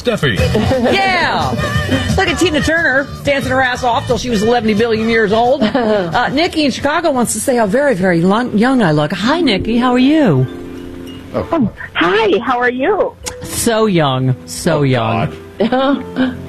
Steffi. Yeah. Look at Tina Turner dancing her ass off till she was 11 billion years old. Nikki in Chicago wants to say how very, very young I look. Hi, Nikki. How are you? Hi, how are you? So young. So young. God.